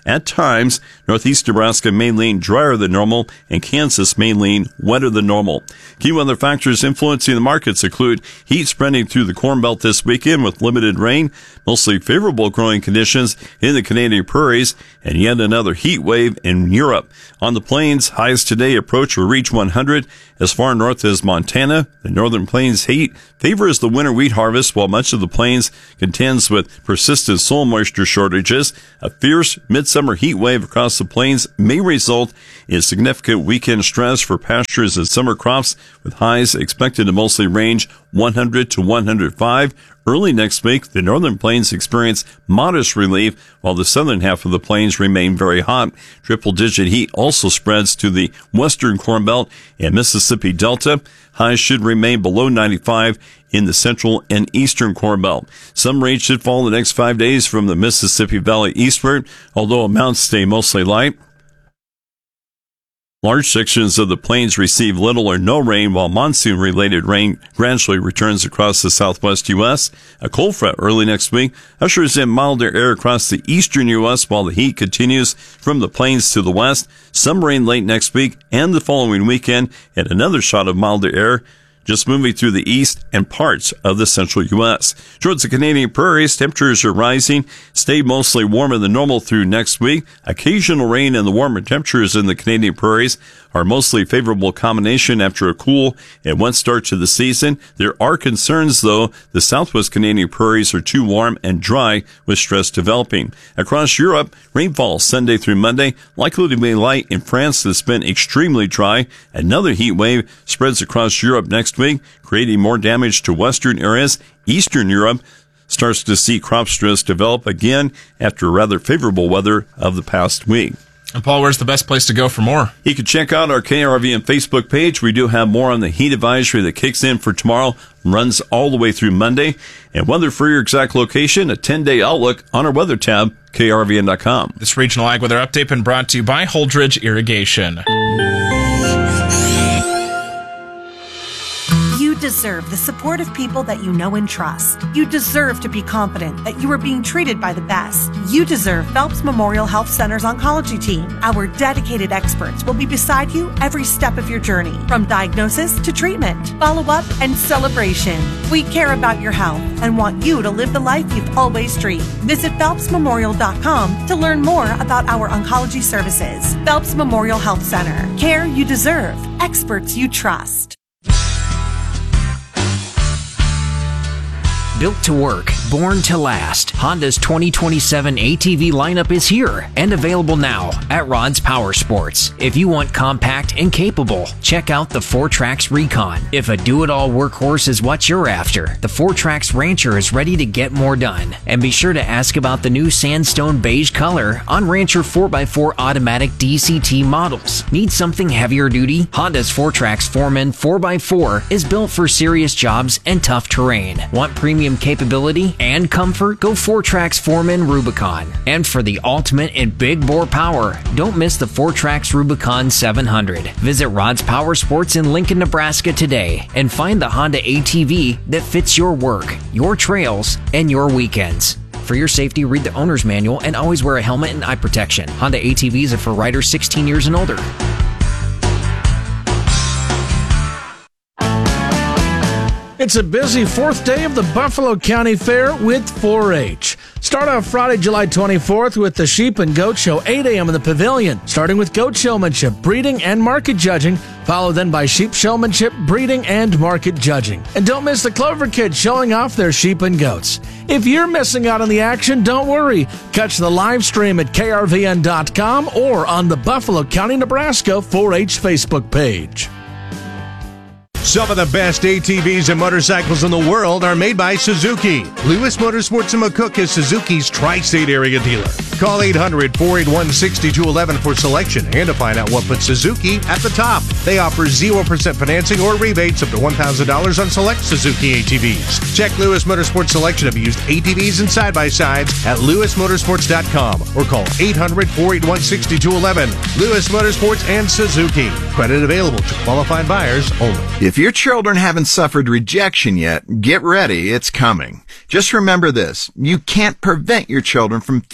At times, northeast Nebraska may lean drier than normal, and Kansas may lean wetter than normal. Key weather factors influencing the markets include heat spreading through the Corn Belt this weekend with limited rain, mostly favorable growing conditions in the Canadian prairies, and yet another heat wave in Europe. On the plains, highs today approach or reach one hundred. As far north as Montana, the northern plains heat favors the winter wheat harvest, while much of the plains contends with persistent soil moisture shortages. A fierce midsummer heat wave across the plains may result in significant weekend stress for pastures and summer crops, with highs expected to mostly range one hundred to one hundred five. Early next week, the northern plains experience modest relief, while the southern half of the plains remain very hot. Triple-digit heat also spreads to the western Corn Belt and Mississippi Delta. Highs should remain below ninety-five in the central and eastern Corn Belt. Some rain should fall the next five days from the Mississippi Valley eastward, although amounts stay mostly light. Large sections of the plains receive little or no rain, while monsoon-related rain gradually returns across the southwest U S. A cold front early next week ushers in milder air across the eastern U S, while the heat continues from the plains to the west. Some rain late next week and the following weekend, and another shot of milder air just moving through the east and parts of the central U S. Towards the Canadian prairies, temperatures are rising, stay mostly warmer than normal through next week. Occasional rain and the warmer temperatures in the Canadian prairies are mostly favorable combination after a cool and wet start to the season. There are concerns, though. The southwest Canadian prairies are too warm and dry, with stress developing. Across Europe, rainfall Sunday through Monday, likely to be light in France that's been extremely dry. Another heat wave spreads across Europe next week, creating more damage to western areas. Eastern Europe starts to see crop stress develop again after rather favorable weather of the past week. And Paul, where's the best place to go for more? You can check out our K R V N Facebook page. We do have more on the heat advisory that kicks in for tomorrow, runs all the way through Monday. And weather for your exact location, a ten-day outlook on our weather tab, K R V N dot com. This regional ag weather update been brought to you by Holdridge Irrigation. You deserve the support of people that you know and trust. You deserve to be confident that you are being treated by the best. You deserve Phelps Memorial Health Center's oncology team. Our dedicated experts will be beside you every step of your journey, from diagnosis to treatment, follow-up, and celebration. We care about your health and want you to live the life you've always dreamed. Visit phelps memorial dot com to learn more about our oncology services. Phelps Memorial Health Center. Care you deserve. Experts you trust. Built to work, born to last, Honda's twenty twenty-seven A T V lineup is here and available now at Rod's Power Sports. If you want compact and capable, check out the four Trax Recon. If a do-it-all workhorse is what you're after, the four Trax Rancher is ready to get more done. And be sure to ask about the new sandstone beige color on Rancher four by four automatic D C T models. Need something heavier duty? Honda's four Trax Foreman four by four is built for serious jobs and tough terrain. Want premium capability and comfort? Go four Trax Foreman Rubicon. And for the ultimate in big bore power, don't miss the four Trax Rubicon seven hundred. Visit Rod's Power Sports in Lincoln, Nebraska today and find the Honda A T V that fits your work, your trails, and your weekends. For your safety, read the owner's manual and always wear a helmet and eye protection. Honda A T Vs are for riders sixteen years and older. It's a busy fourth day of the Buffalo County Fair with four H. Start off Friday, July twenty-fourth with the Sheep and Goat Show, eight a.m. in the Pavilion, starting with goat showmanship, breeding, and market judging, followed then by sheep showmanship, breeding, and market judging. And don't miss the Clover Kids showing off their sheep and goats. If you're missing out on the action, don't worry. Catch the live stream at K R V N dot com or on the Buffalo County, Nebraska four H Facebook page. Some of the best A T Vs and motorcycles in the world are made by Suzuki. Lewis Motorsports in McCook is Suzuki's tri-state area dealer. Call eight hundred, four eight one, six two one one for selection and to find out what puts Suzuki at the top. They offer zero percent financing or rebates up to one thousand dollars on select Suzuki A T Vs. Check Lewis Motorsports' selection of used A T Vs and side-by-sides at lewis motorsports dot com or call eight hundred, four eight one, six two one one. Lewis Motorsports and Suzuki. Credit available to qualified buyers only. If your children haven't suffered rejection yet, get ready, it's coming. Just remember this, you can't prevent your children from feeling rejection.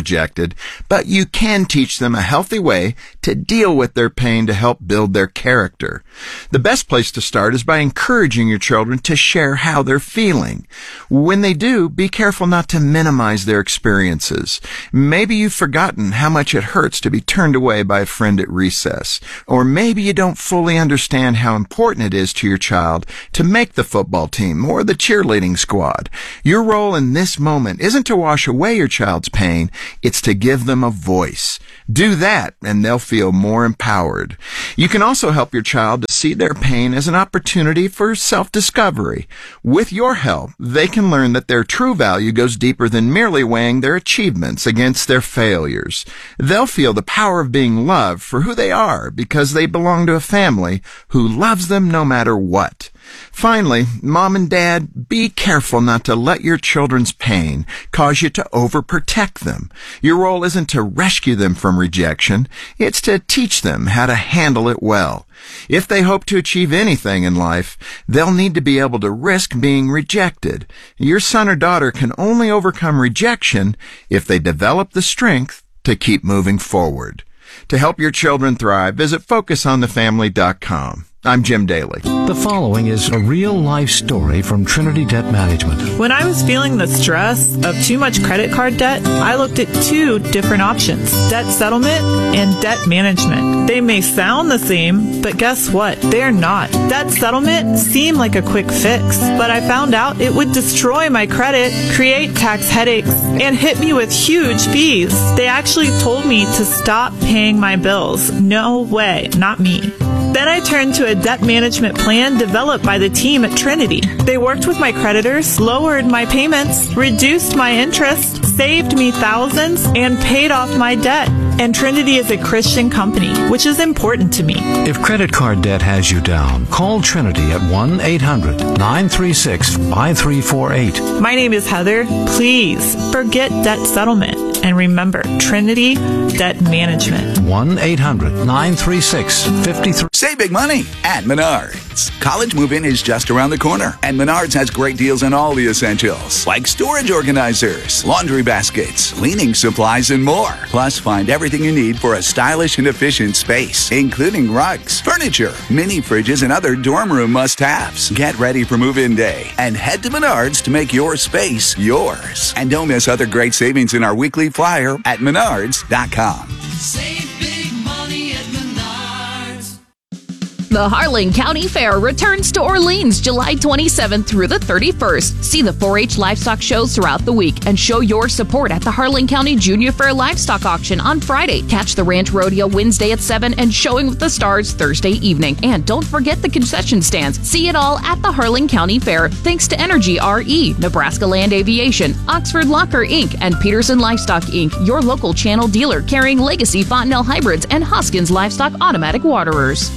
rejected, but you can teach them a healthy way to deal with their pain to help build their character. The best place to start is by encouraging your children to share how they're feeling. When they do, be careful not to minimize their experiences. Maybe you've forgotten how much it hurts to be turned away by a friend at recess. Or maybe you don't fully understand how important it is to your child to make the football team or the cheerleading squad. Your role in this moment isn't to wash away your child's pain, it's to give them a voice. Do that, and they'll feel more empowered. You can also help your child to see their pain as an opportunity for self-discovery. With your help, they can learn that their true value goes deeper than merely weighing their achievements against their failures. They'll feel the power of being loved for who they are because they belong to a family who loves them no matter what. Finally, Mom and Dad, be careful not to let your children's pain cause you to overprotect them. Your role isn't to rescue them from rejection, it's to teach them how to handle it well. If they hope to achieve anything in life, they'll need to be able to risk being rejected. Your son or daughter can only overcome rejection if they develop the strength to keep moving forward. To help your children thrive, visit focus on the family dot com. I'm Jim Daly. The following is a real-life story from Trinity Debt Management. When I was feeling the stress of too much credit card debt, I looked at two different options, debt settlement and debt management. They may sound the same, but guess what? They're not. Debt settlement seemed like a quick fix, but I found out it would destroy my credit, create tax headaches, and hit me with huge fees. They actually told me to stop paying my bills. No way, not me. Then I turned to a debt management plan developed by the team at Trinity. They worked with my creditors, lowered my payments, reduced my interest, saved me thousands, and paid off my debt. And Trinity is a Christian company, which is important to me. If credit card debt has you down, call Trinity at one eight hundred nine three six five three four eight. My name is Heather. Please forget debt settlement. And remember, Trinity Debt Management. one eight hundred nine three six five three. Save big money at Menards. College move-in is just around the corner, and Menards has great deals on all the essentials, like storage organizers, laundry baskets, cleaning supplies, and more. Plus, find everything you need for a stylish and efficient space, including rugs, furniture, mini fridges, and other dorm room must-haves. Get ready for move-in day and head to Menards to make your space yours. And don't miss other great savings in our weekly flyer at menards dot com. Save big money at Menards. The Harlan County Fair returns to Orleans July twenty-seventh through the thirty-first. See the four H livestock shows throughout the week and show your support at the Harlan County Junior Fair Livestock Auction on Friday. Catch the Ranch Rodeo Wednesday at seven and Showing with the Stars Thursday evening. And don't forget the concession stands. See it all at the Harlan County Fair. Thanks to Energy R E, Nebraska Land Aviation, Oxford Locker Incorporated, and Peterson Livestock Incorporated, your local channel dealer carrying Legacy Fontenelle Hybrids and Hoskins Livestock Automatic Waterers.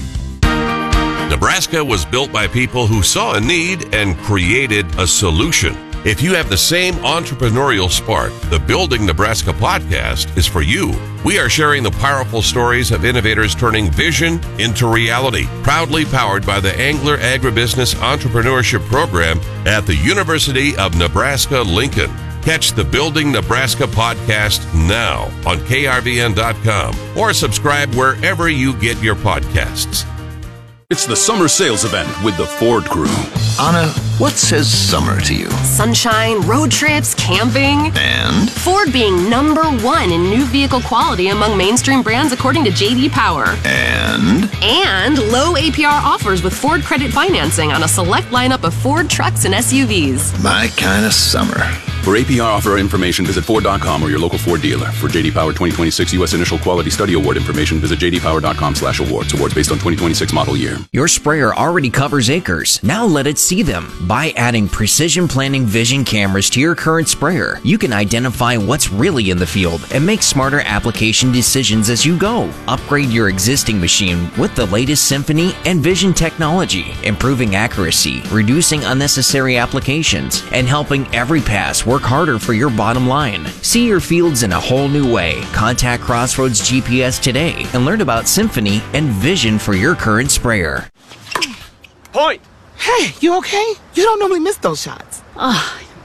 Nebraska was built by people who saw a need and created a solution. If you have the same entrepreneurial spark, the Building Nebraska podcast is for you. We are sharing the powerful stories of innovators turning vision into reality. Proudly powered by the Angler Agribusiness Entrepreneurship Program at the University of Nebraska-Lincoln. Catch the Building Nebraska podcast now on K R V N dot com or subscribe wherever you get your podcasts. It's the summer sales event with the Ford Crew. Anna, what says summer to you? Sunshine, road trips, camping. And? Ford being number one in new vehicle quality among mainstream brands according to J D Power. And? And low A P R offers with Ford credit financing on a select lineup of Ford trucks and S U Vs. My kind of summer. For A P R offer information, visit Ford dot com or your local Ford dealer. For J D Power twenty twenty-six U S Initial Quality Study Award information, visit J D Power dot com slash awards. Awards based on twenty twenty-six model year. Your sprayer already covers acres. Now let it see them. By adding Precision Planning Vision cameras to your current sprayer, you can identify what's really in the field and make smarter application decisions as you go. Upgrade your existing machine with the latest Symphony and Vision technology, improving accuracy, reducing unnecessary applications, and helping every pass work harder for your bottom line. See your fields in a whole new way. Contact Crossroads G P S today and learn about Symphony and Vision for your current sprayer. Point! Hey, you okay? You don't normally miss those shots. Ah,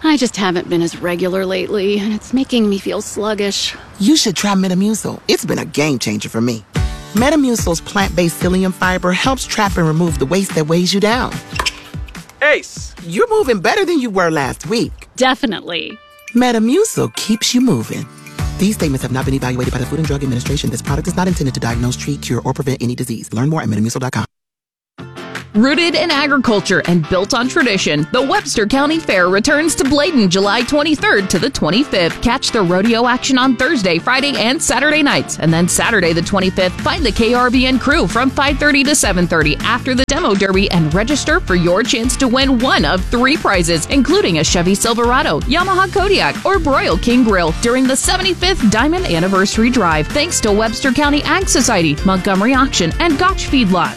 I just haven't been as regular lately, and it's making me feel sluggish. You should try Metamucil. It's been a game changer for me. Metamucil's plant-based psyllium fiber helps trap and remove the waste that weighs you down. Ace, you're moving better than you were last week. Definitely. Metamucil keeps you moving. These statements have not been evaluated by the Food and Drug Administration. This product is not intended to diagnose, treat, cure, or prevent any disease. Learn more at metamucil dot com. Rooted in agriculture and built on tradition, the Webster County Fair returns to Bladen July twenty-third to the twenty-fifth. Catch the rodeo action on Thursday, Friday, and Saturday nights. And then Saturday the twenty-fifth, find the K R V N crew from five thirty to seven thirty after the demo derby and register for your chance to win one of three prizes, including a Chevy Silverado, Yamaha Kodiak, or Broil King Grill during the seventy-fifth Diamond Anniversary Drive. Thanks to Webster County Ag Society, Montgomery Auction, and Gotch Feedlot.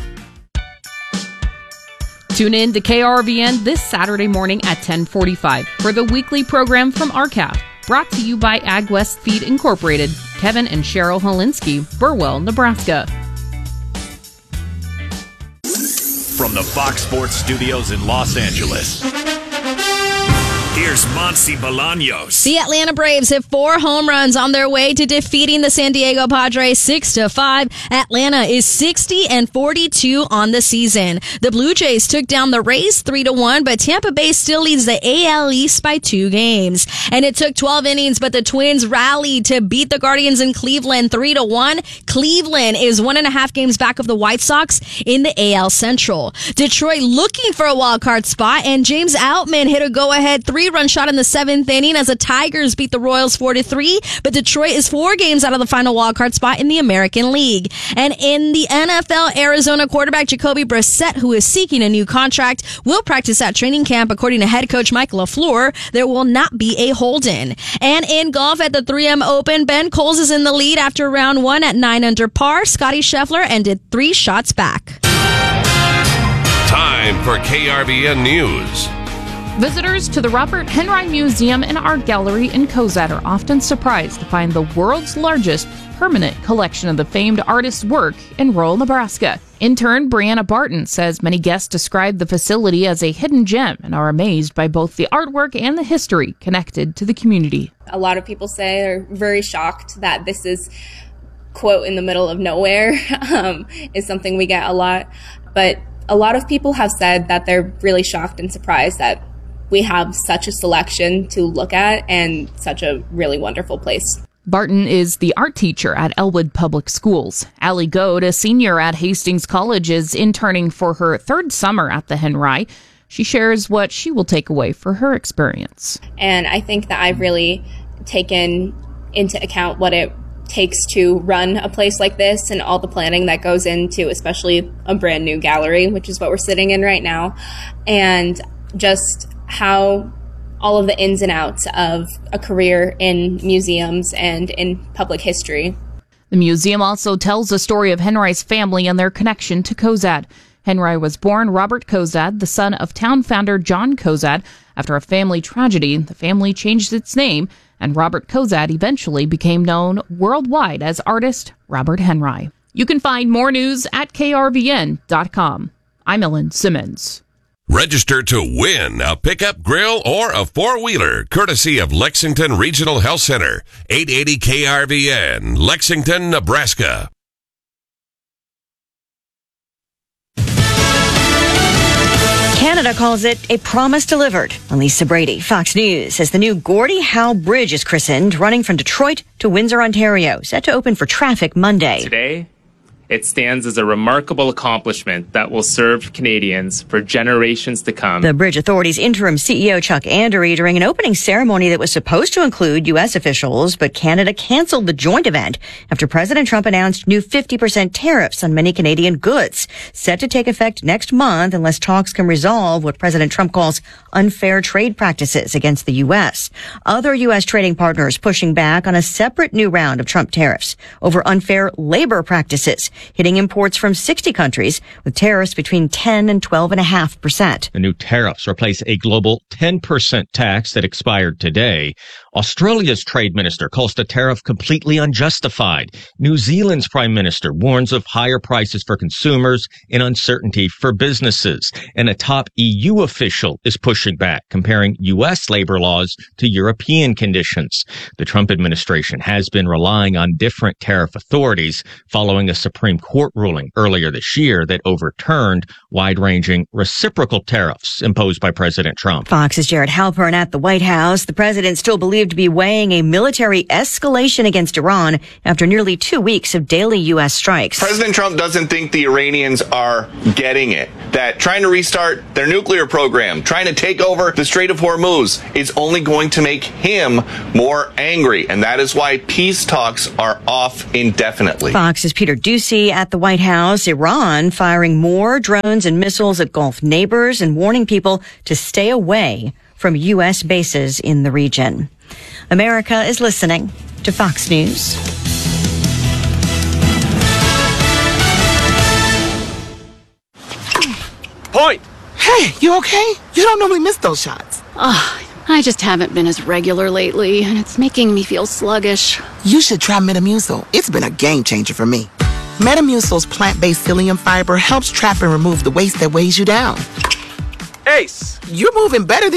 Tune in to K R V N this Saturday morning at ten forty-five for the weekly program from R C A F, brought to you by AgWest Feed Incorporated, Kevin and Cheryl Holinsky, Burwell, Nebraska. From the Fox Sports Studios in Los Angeles, here's Monty Bolaños. The Atlanta Braves hit four home runs on their way to defeating the San Diego Padres six to five. Atlanta is sixty and forty-two on the season. The Blue Jays took down the Rays three to one, but Tampa Bay still leads the A L East by two games. And it took twelve innings, but the Twins rallied to beat the Guardians in Cleveland three to one. Cleveland is one and a half games back of the White Sox in the A L Central. Detroit looking for a wild card spot, and James Outman hit a go-ahead three-run shot in the seventh inning as the Tigers beat the Royals four to three, but Detroit is four games out of the final wild card spot in the American League. And in the N F L, Arizona quarterback Jacoby Brissett, who is seeking a new contract, will practice at training camp. According to head coach Mike LaFleur, there will not be a hold-in. And in golf at the three M Open, Ben Coles is in the lead after round one at nine under par. Scotty Scheffler ended three shots back. Time for K R V N News. Visitors to the Robert Henry Museum and Art Gallery in Cozad are often surprised to find the world's largest permanent collection of the famed artist's work in rural Nebraska. Intern Brianna Barton says many guests describe the facility as a hidden gem and are amazed by both the artwork and the history connected to the community. A lot of people say they're very shocked that this is, quote, in the middle of nowhere, um, is something we get a lot. But a lot of people have said that they're really shocked and surprised that we have such a selection to look at and such a really wonderful place. Barton is the art teacher at Elwood Public Schools. Allie Goad, a senior at Hastings College, is interning for her third summer at the Henry. She shares what she will take away for her experience. And I think that I've really taken into account what it takes to run a place like this and all the planning that goes into especially a brand new gallery, which is what we're sitting in right now, and just how all of the ins and outs of a career in museums and in public history. The museum also tells the story of Henry's family and their connection to Cozad. Henry was born Robert Cozad, the son of town founder John Cozad. After a family tragedy, the family changed its name, and Robert Cozad eventually became known worldwide as artist Robert Henry. You can find more news at K R V N dot com. I'm Ellen Simmons. Register to win a pickup grill or a four-wheeler, courtesy of Lexington Regional Health Center, eight eighty K R V N, Lexington, Nebraska. Canada calls it a promise delivered. Lisa Brady, Fox News, says the new Gordie Howe Bridge is christened, running from Detroit to Windsor, Ontario, set to open for traffic Monday. Today, it stands as a remarkable accomplishment that will serve Canadians for generations to come. The Bridge Authority's interim C E O, Chuck Andery, during an opening ceremony that was supposed to include U S officials, but Canada canceled the joint event after President Trump announced new fifty percent tariffs on many Canadian goods, set to take effect next month unless talks can resolve what President Trump calls unfair trade practices against the U S. Other U S trading partners pushing back on a separate new round of Trump tariffs over unfair labor practices. hitting imports from sixty countries with tariffs between ten and twelve point five percent. The new tariffs replace a global ten percent tax that expired today. Australia's trade minister calls the tariff completely unjustified. New Zealand's prime minister warns of higher prices for consumers and uncertainty for businesses. And a top E U official is pushing back, comparing U S labor laws to European conditions. The Trump administration has been relying on different tariff authorities following a Supreme Court ruling earlier this year that overturned wide-ranging reciprocal tariffs imposed by President Trump. Fox's Jared Halpern at the White House. The president still believed to be weighing a military escalation against Iran after nearly two weeks of daily U S strikes. President Trump doesn't think the Iranians are getting it, that trying to restart their nuclear program, trying to take over the Strait of Hormuz is only going to make him more angry, and that is why peace talks are off indefinitely. Fox's Peter Doocy at the White House. Iran firing more drones and missiles at Gulf neighbors and warning people to stay away from U S bases in the region. America is listening to Fox News. Point! Hey, you okay? You don't normally miss those shots. Ugh, I just haven't been as regular lately, and it's making me feel sluggish. You should try Metamucil. It's been a game changer for me. Metamucil's plant-based psyllium fiber helps trap and remove the waste that weighs you down. Ace! You're moving better than